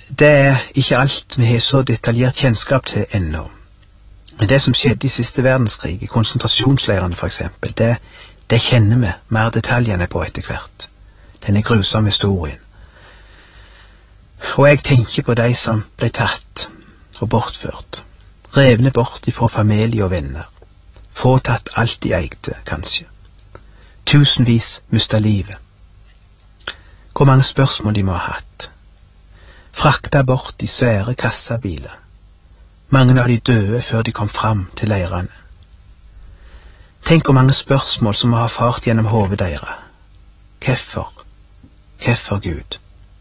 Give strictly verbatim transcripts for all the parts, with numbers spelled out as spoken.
det er ikke alt vi har så detaljert kjennskap til ennå. Men det som skjedde i siste verdenskrig, i konsentrasjonsleirene for eksempel, det, det kjenner vi mer detaljene på etter hvert. Denne grusomme historien. Og jeg tenker på de som ble tatt og bortført, revne bort ifra familie og venner, fråtatt alt de eide, kanskje. Tusenvis mistet livet. Hvor mange spørsmål de må ha hatt. Frakta bort i svære kassabiler. Mange av de døde før de kom fram til leirene. Tenk hvor mange spørsmål som må ha fart gjennom hodet deres. Hvorfor? Hvorfor Gud?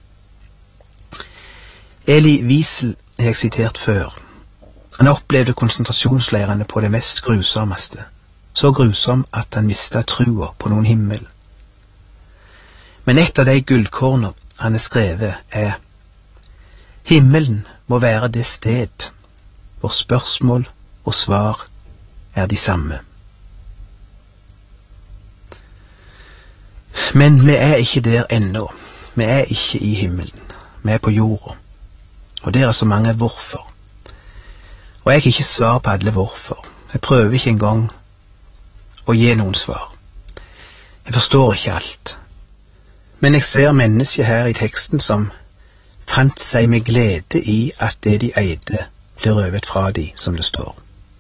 Elie Wiesel har jeg sitert før. Han opplevde konsentrasjonsleirene på det mest grusommeste. Så grusom at han mistet trua på noen himmel. Men et av de gullkornene han har skrevet er: himmelen må være det sted hvor spørsmål og svar er de samme. Men vi er ikke der ennå. Vi er ikke i himmelen. Vi er på jorda. Og der er så mange hvorfor. Og jeg har ikke svar på alle hvorfor. Jeg prøver ikke engang å gi noen svar. Jeg forstår ikke alt. Men jeg ser mennesker her i teksten som fant seg med glede i at det de eide ble røvet fra de, som det står.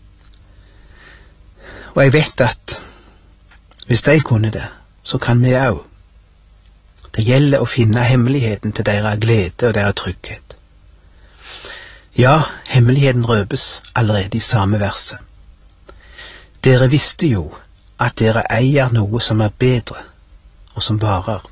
Og jeg vet at hvis de kunne det, så kan vi også. Det gjelder å finne hemmeligheten til deres glede og deres trygghet. Ja, hemmeligheten røbes allerede i samme verset. Dere visste jo at dere eier noe som er bedre, og som varer.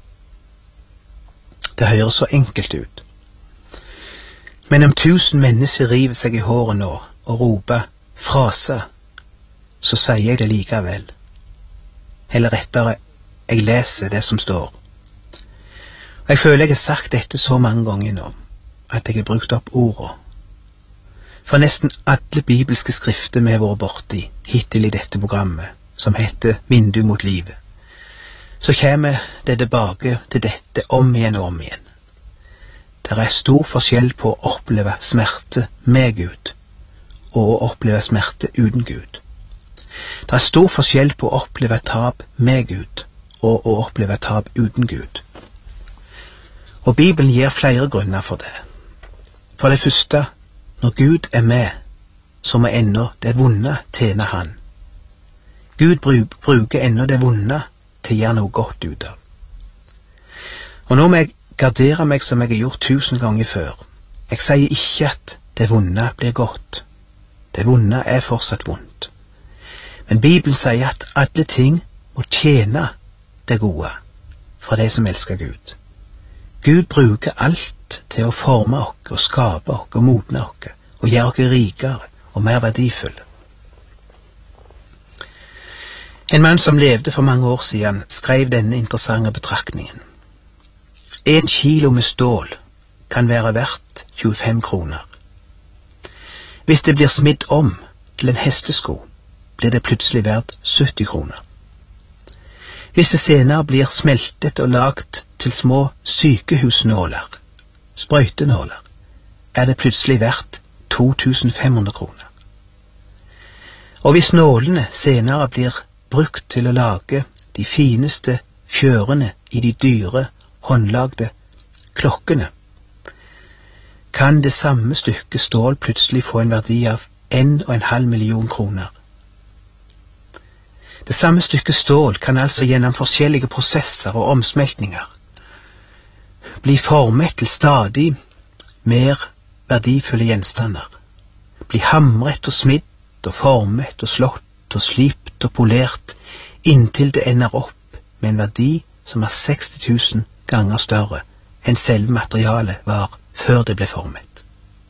Det høres så enkelt ut. Men om tusen mennesker river seg i håret nå og roper frase, så sier jeg det likevel. Eller rettere, jeg leser det som står. Og jeg føler jeg har sagt dette så mange ganger nå, at jeg har brukt opp ordene. For nesten alle bibelske skrifter vi har vært borti hittil i dette programmet, som heter Vindu mot livet, så kommer det tilbake til dette om igjen og om igjen. Det er stor forskjell på å oppleve smerte med Gud og å oppleve smerte uten Gud. Det er stor forskjell på å oppleve tap med Gud og å oppleve tap uten Gud. Og Bibelen gir flere grunner for det. For det første, når Gud er med, så må ennå det vonde tjene Han. Gud bruker ennå det vonde til å gjøre noe godt ut av. Og nå må jeg gardere meg som jeg har gjort tusen ganger før. Jeg sier ikke at det vonde blir godt. Det vonde er fortsatt vondt. Men Bibelen sier at alle ting må tjene det gode for de som elsker Gud. Gud bruker alt til å forme oss og skape oss og modne oss og gjøre oss rikere og mer verdifulle. En mann som levde for mange år siden skrev denne interessante betraktningen. En kilo med stål kan være verdt tjuefem kroner. Hvis det blir smidd om til en hestesko, blir det plutselig verdt sytti kroner. Hvis det senere blir smeltet og lagt til små sykehusnåler, sprøytenåler, er det plutselig verdt to tusen fem hundre kroner. Og hvis nålene senere blir brukt til å lage de fineste fjørene i de dyre, håndlagde klokkene, kan det samme stykket stål plutselig få en verdi av en og en halv million kroner. Det samme stykket stål kan altså gjennom forskjellige prosesser og omsmeltninger bli formet til stadig mer verdifulle gjenstander, bli hamret og smidd og formet og slått og slipt og polert inntil det ender opp med en verdi som er seksti tusen ganger større enn selve materialet var før det ble formet.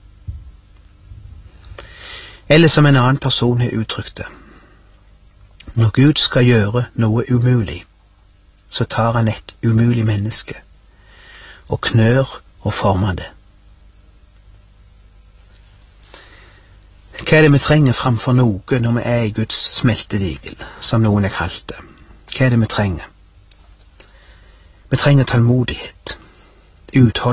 Eller som en annen person har uttrykt det: når Gud skal gjøre noe umulig, så tar han et umulig menneske og knør og former det. Hva er det vi trenger framfor noe når vi er i Guds smeltedigel, som noen har kalt det? Hva er det vi trenger? Vi trenger tålmodighet, uthold.